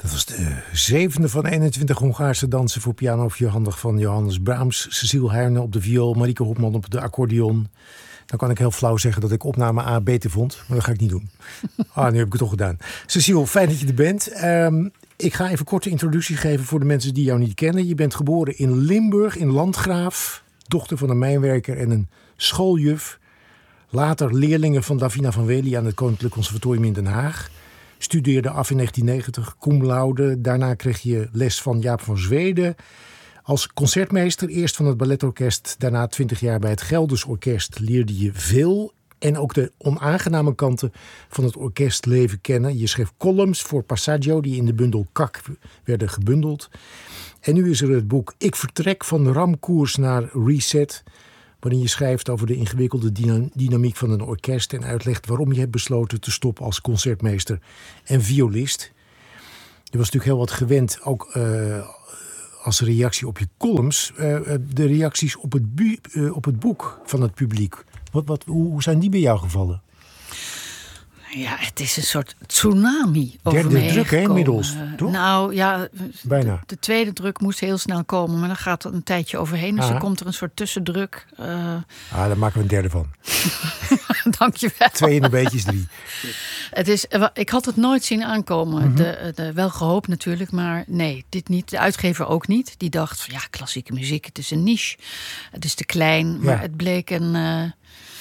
Dat was de 7e van 21 Hongaarse dansen voor piano vierhandig van Johannes Brahms. Cecile Heijnen op de viool, Marieke Hopman op de accordeon. Dan kan ik heel flauw zeggen dat ik opname A beter vond. Maar dat ga ik niet doen. Nu heb ik het toch gedaan. Cecile, fijn dat je er bent. Ik ga even een korte introductie geven voor de mensen die jou niet kennen. Je bent geboren in Limburg, in Landgraaf. Dochter van een mijnwerker en een schooljuf. Later leerlingen van Davina van Wely aan het Koninklijk Conservatorium in Den Haag. Studeerde af in 1990, cum laude. Daarna kreeg je les van Jaap van Zweden. Als concertmeester, eerst van het balletorkest. Daarna 20 jaar bij het Gelders Orkest leerde je veel. En ook de onaangename kanten van het orkestleven kennen. Je schreef columns voor Passaggio die in de bundel Kak werden gebundeld. En nu is er het boek Ik vertrek van ramkoers naar reset, waarin je schrijft over de ingewikkelde dynamiek van een orkest en uitlegt waarom je hebt besloten te stoppen als concertmeester en violist. Je was natuurlijk heel wat gewend, ook als reactie op je columns, de reacties op het boek van het publiek. Hoe zijn die bij jou gevallen? Ja, het is een soort tsunami over me Derde heen druk, hè, gekomen. inmiddels, toch? Nou ja, bijna. De tweede druk moest heel snel komen, maar dan gaat er een tijdje overheen. Dus dan komt er een soort tussendruk. Daar maken we een derde van. Dankjewel. 2 en een beetje 3. Ik had het nooit zien aankomen. Mm-hmm. Wel gehoopt natuurlijk, maar nee, dit niet. De uitgever ook niet. Die dacht van ja, klassieke muziek, het is een niche. Het is te klein, maar het bleek een...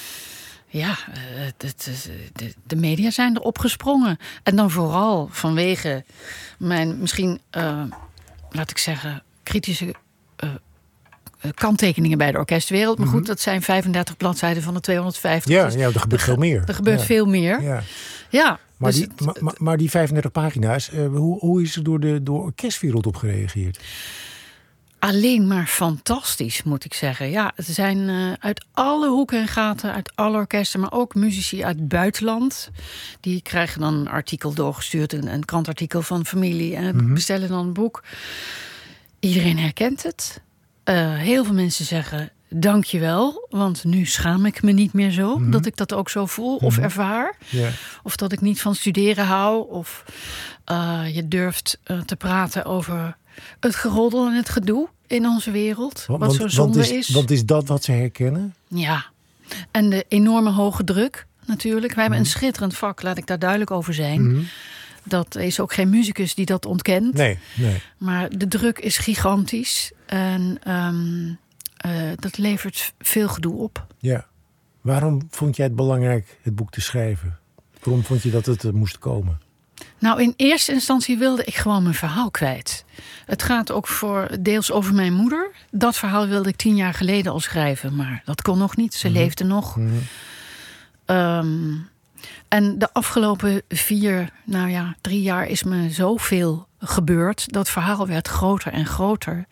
de media zijn erop gesprongen. En dan vooral vanwege mijn misschien, laat ik zeggen, kritische kanttekeningen bij de orkestwereld. Maar goed, dat zijn 35 bladzijden van de 250. Ja, er gebeurt veel meer. Er gebeurt veel meer. Ja. Maar, dus maar die 35 pagina's, hoe is er door de orkestwereld op gereageerd? Alleen maar fantastisch, moet ik zeggen. Ja, het zijn uit alle hoeken en gaten, uit alle orkesten, maar ook muzici uit het buitenland. Die krijgen dan een artikel doorgestuurd, een krantartikel van familie en bestellen dan een boek. Iedereen herkent het. Heel veel mensen zeggen dankjewel, want nu schaam ik me niet meer zo. Dat ik dat ook zo voel of ervaar. Yeah. Of dat ik niet van studeren hou. Of je durft te praten over het geroddel en het gedoe in onze wereld. Wat zo zonde is. Want is dat wat ze herkennen? Ja. En de enorme hoge druk natuurlijk. Wij hebben een schitterend vak, laat ik daar duidelijk over zijn. Dat is ook geen muzikus die dat ontkent. Nee. Maar de druk is gigantisch. En dat levert veel gedoe op. Ja. Waarom vond jij het belangrijk het boek te schrijven? Waarom vond je dat het moest komen? Nou, in eerste instantie wilde ik gewoon mijn verhaal kwijt. Het gaat ook voor deels over mijn moeder. Dat verhaal wilde ik 10 jaar geleden al schrijven. Maar dat kon nog niet. Ze leefde nog. En de afgelopen 3 jaar is me zoveel gebeurd. Dat verhaal werd groter en groter.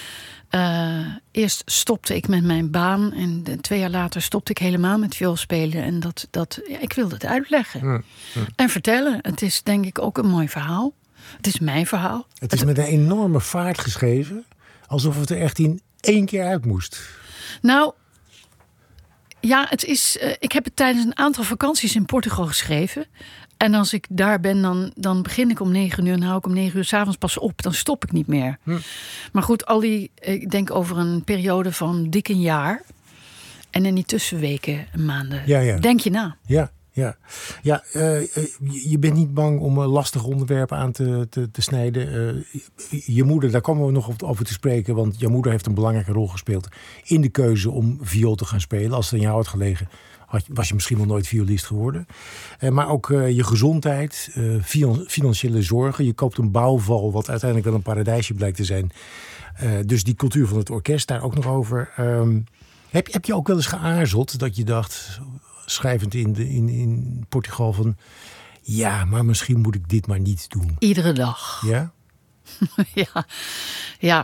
Eerst stopte ik met mijn baan. En 2 jaar later stopte ik helemaal met vioolspelen. En ik wilde het uitleggen. En vertellen. Het is denk ik ook een mooi verhaal. Het is mijn verhaal. Het is met een enorme vaart geschreven. Alsof het er echt in 1 keer uit moest. Nou, ja, het is. Ik heb het tijdens een aantal vakanties in Portugal geschreven. En als ik daar ben, dan begin ik om 9 uur en hou ik om 9 uur 's avonds pas op. Dan stop ik niet meer. Maar goed, ik denk over een periode van dik een jaar. En in die tussenweken, maanden, denk je na. Ja, je bent niet bang om lastige onderwerpen aan te snijden. Je moeder, daar komen we nog over te spreken. Want je moeder heeft een belangrijke rol gespeeld in de keuze om viool te gaan spelen. Als het aan jou had gelegen, was je misschien wel nooit violist geworden. Maar ook je gezondheid, financiële zorgen. Je koopt een bouwval, wat uiteindelijk wel een paradijsje blijkt te zijn. Dus die cultuur van het orkest, daar ook nog over. Heb je ook wel eens geaarzeld dat je dacht, schrijvend in Portugal, van ja, maar misschien moet ik dit maar niet doen? Iedere dag. Ja? Ja.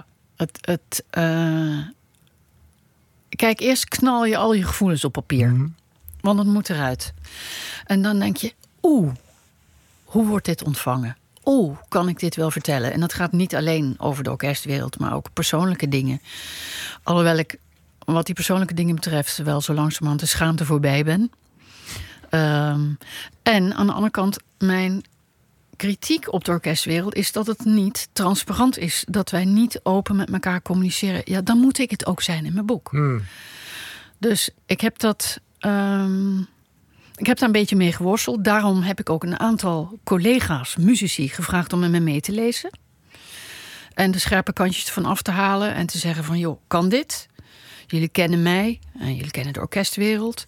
Kijk, eerst knal je al je gevoelens op papier. Want het moet eruit. En dan denk je, hoe wordt dit ontvangen? Kan ik dit wel vertellen? En dat gaat niet alleen over de orkestwereld, maar ook persoonlijke dingen. Alhoewel ik, wat die persoonlijke dingen betreft, wel zo langzamerhand de schaamte voorbij ben. En aan de andere kant, mijn kritiek op de orkestwereld is dat het niet transparant is. Dat wij niet open met elkaar communiceren. Ja, dan moet ik het ook zijn in mijn boek. Dus ik heb dat... ik heb daar een beetje mee geworsteld. Daarom heb ik ook een aantal collega's, muzici, gevraagd om met me mee te lezen. En de scherpe kantjes ervan af te halen. En te zeggen van, joh, kan dit? Jullie kennen mij. En jullie kennen de orkestwereld.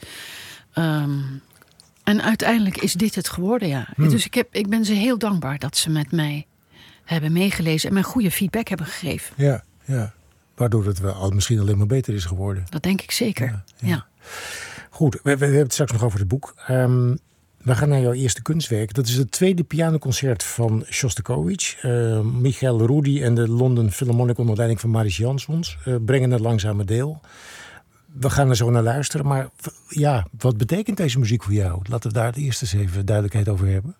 En uiteindelijk is dit het geworden, ja. Dus ik ben ze heel dankbaar dat ze met mij hebben meegelezen. En mij goede feedback hebben gegeven. Ja. Waardoor het wel misschien alleen maar beter is geworden. Dat denk ik zeker, ja. Goed, we hebben het straks nog over het boek. We gaan naar jouw eerste kunstwerk. Dat is het tweede pianoconcert van Shostakovich. Michael Rudi en de London Philharmonic onder leiding van Mariss Jansons brengen het langzame deel. We gaan er zo naar luisteren. Maar ja, wat betekent deze muziek voor jou? Laten we daar het eerst eens even duidelijkheid over hebben.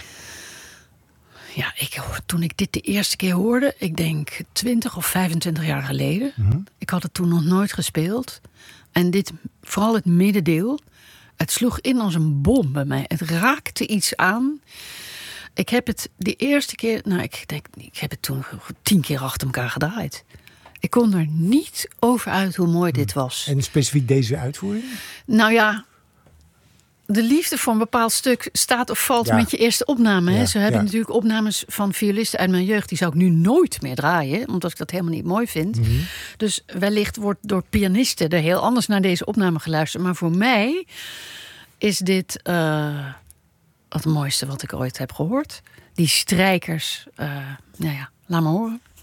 Ja, toen ik dit de eerste keer hoorde, ik denk 20 of 25 jaar geleden. Ik had het toen nog nooit gespeeld. En dit, vooral het middendeel, het sloeg in als een bom bij mij. Het raakte iets aan. Ik heb het de eerste keer, ik heb het toen 10 keer achter elkaar gedraaid. Ik kon er niet over uit hoe mooi dit was. En specifiek deze uitvoering? Nou ja, de liefde voor een bepaald stuk staat of valt met je eerste opname. Hè? Zo heb ik natuurlijk opnames van violisten uit mijn jeugd. Die zou ik nu nooit meer draaien, omdat ik dat helemaal niet mooi vind. Dus wellicht wordt door pianisten er heel anders naar deze opname geluisterd. Maar voor mij is dit het mooiste wat ik ooit heb gehoord. Die strijkers, laat me horen.